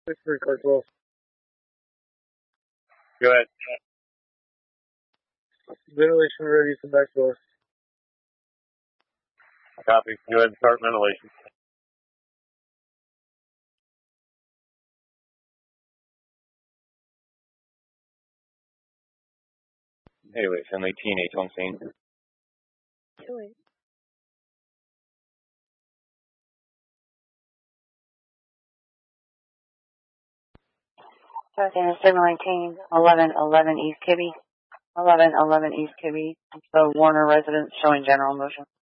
6-3, Clark 12. Go ahead. Ventilation ready from back door. Copy. Go ahead and start ventilation. Haley, Finley, TNH on scene. 2-8. Southern 719, 1111 East Kibbe. 1111 East Kibbe. The Warner residence showing general motion.